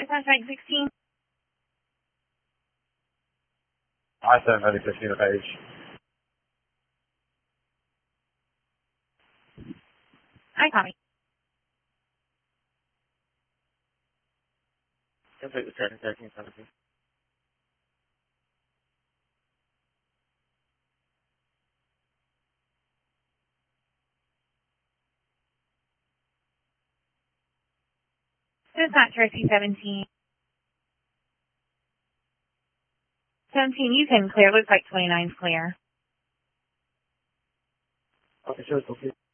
Suspect 16. I 7 ready 15 a page. I copy. Complete the tracking 13 17. Dispatch Rescue 17. 17, you can clear. Looks like 29's clear. Okay, sure, it's okay.